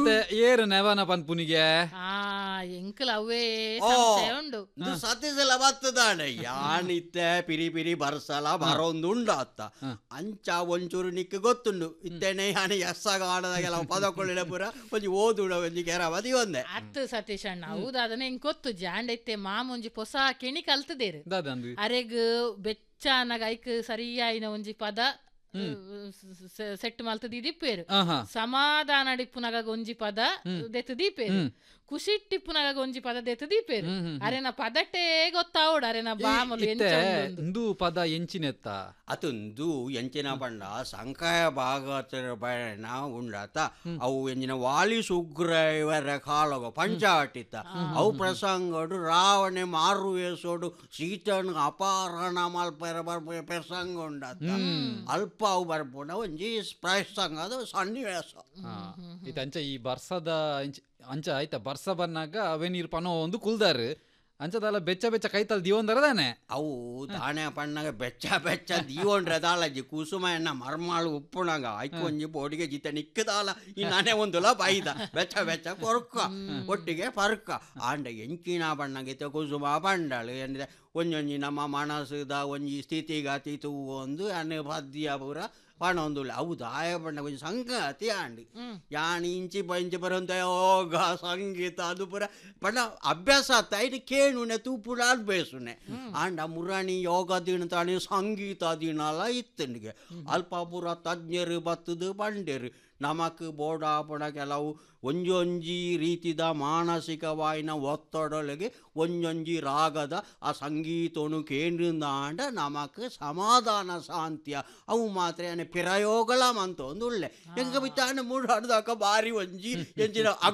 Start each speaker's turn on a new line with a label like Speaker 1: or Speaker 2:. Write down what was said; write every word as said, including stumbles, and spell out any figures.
Speaker 1: ಮತ್ತೆ ಏರು ನೆವನ ಪನ್ಪುನಿಗೆ
Speaker 2: ಆ ಎಂಕಲ್ ಅವೇ ಸಂಶಯ ಉಂಡು
Speaker 3: ಇದು ಸತ್ಯಸಲ ಬರ್ತದಾನೆ ಯಾನಿತ್ತೆ ಪಿರಿ ಪಿರಿ ಬರ್ಸಲ ಬರೋಂದು ಉಂಡಾತ್ತ ಅಂಚ ಒಂಚೂರು ನಿಕ್ಕ ಗೊತ್ತುಂಡು ಇತ್ತೇನೆ ಯಾನಿ ಎಸ್ಸಾಗ ಆಡದಾಗೆಲ್ಲ ಪದಕೊಳ್ಳಿಡ ಪುರ ಒಂಜಿ ಓದುಡ ಒಂಜಿ ಕೆರ ಬದಿ ಒಂದೆ
Speaker 2: ಅತ್ತು ಸತೀಶ್ ಅಣ್ಣ ಹೌದಾದನೆ ಹೆಂಗ್ ಗೊತ್ತು ಜಾಂಡ ಇತ್ತೆ ಮಾಮೊಂಜಿ ಹೊಸ ಕೆಣಿ ಕಲ್ತದೇರು ಅರೆಗ್ ಬೆಚ್ಚಾನಾಗ ಐಕ್ ಸರಿಯಾಯಿನ ಒಂಜಿ ಪದ ಸೆಟ್ ಮಲ್ತ ದೀಪೇರು ಸಮಾಧಾನ ಡಿಪ್ಪುನಾಗ ಒಂಜಿ ಪದ ದೆತ್ತು ದೀಪೇರು ಖುಷಿ ಟಿಪ್ಪುನಾಗ ಒಂಜಿ ಪದ ದೆತ್ತು ದೀಪೇರು ಅರೆನ ಪದಟ್ಟೆ ಗೊತ್ತಾವಡ ಅರೆನ ಬಾಮಲು
Speaker 1: ಎಂದು ಪದ ಎಂಚಿನೆತ್ತ
Speaker 3: ಅತೊಂದು ಎಂಚಿನ ಪಂಡ ಸಂಕಾಯ ಭಾಗತರ ಬಣ್ಣ ಉಂಡಾತ ಅವು ಎಂಜಿನ ವಾಲಿ ಸುಗ್ರೈವರ ಕಾಲಗ ಪಂಚಾಟಿತ್ತ ಅವು ಪ್ರಸಂಗಡು ರಾವಣೆ ಮಾರು ವೇಸೋಡು ಸೀತನ್ ಅಪಹರಣ ಮಲ್ಪರ ಬರ್ಪ ಪ್ರಸಂಗ ಉಂಡಾತ ಅಲ್ಪ ಅವು ಬರ್ಪುಂಡ ಒಂಜಿ ಪ್ರಸಂಗ ಅದು ಸನ್ನಿವೇಶ
Speaker 1: ಇದಂಚ ಈ ಬರ್ಸದ ಅಂಚ ಆಯ್ತಾ ಬರ್ಸ ಬನ್ನಾಗ ಅವೇ ನೀರು ಪನೋ ಒಂದು ಕುಲ್ದಾರು ಅಂಚದಲ್ಲ ಬೆಚ್ಚ ಬೆಚ್ಚ ಕೈತಲ್ ದೀವೊಂದರದಾನೆ
Speaker 3: ಅವು ದಾಣೆ ಪಣ್ಣಾಗ ಬೆಚ್ಚ ಬೆಚ್ಚ ದೀವೊಂಡ್ರೆ ದಾಲಜ್ಜಿ ಕುಸುಮ ಎಣ್ಣ ಮರ್ಮಾಳು ಉಪ್ಪುಣಾಗ ಆಯ್ಕೆ ಒಂಜಿ ಬೋಡಿಗೆ ಜಿತ ನಿಕ್ಕದಾಲ ಈ ನಾನೇ ಒಂದುಲ ಬೈದ ಬೆಚ್ಚ ಬೆಚ್ಚ ಕೊರ್ಕ ಒಟ್ಟಿಗೆ ಪರ್ಕ ಆಂಡ ಎಂಚಿನ ಬಣ್ಣಗಿತ ಕುಸುಮ ಪಂಡಳು ಎಂದ್ರೆ ಒಂಜೊಂಜಿ ನಮ್ಮ ಮನಸ್ಸುದ ಒಂಜಿ ಸ್ಥಿತಿಗತಿ ತೂ ಒಂದು ಅನ್ನ ಪದ್ಯ ಪೂರ ಪಣೊಂದುಲ್ಲ ಅವು ದಾಯ ಬಣ್ಣ ಕೊಂಚ ಸಂಗತಿ ಆಂಡಿ ಯಾಣಿ ಇಂಚಿ ಪಂಚಿ ಬರಂತ ಯೋಗ ಸಂಗೀತ ಅದು ಪೂರ ಬಣ್ಣ ಅಭ್ಯಾಸ ಆತ ಇದು ಕೇಳುನೆ ತೂಪುಡ ಬೇಸುನೆ ಆಂಡ ಮುರಾಣಿ ಯೋಗ ದಿನ ತಾಣಿ ಸಂಗೀತ ದಿನಲ್ಲ ಇತ್ತನಿಗೆ ಅಲ್ಪ ಪೂರ ತಜ್ಞರು ಬತ್ತದು ಬಂಡೇರು ನಮಕ್ ಬೋಡಾಪಣ ಕೆಲವು ಒಂಜೊಂಜಿ ರೀತಿದ ಮಾನಸಿಕವಾಯಿನ ಒತ್ತಡೊಳಗೆ ಒಂಜೊಂಜಿ ರಾಗದ ಆ ಸಂಗೀತನು ಕೇಂದ್ರದಾಂಡ ನಮಕ್ ಸಮಾಧಾನ ಶಾಂತಿಯ ಅವು ಮಾತ್ರ ಪ್ರಯೋಗಲ ಮಂತ ಒಂದು ಒಳ್ಳೆ ಹೆಂಗ ಬಿತ್ತಾನೆ ಮೂಡು ಹಡ್ದಾಕ ಬಾರಿ ಒಂಜಿ ಎಂಚಿನ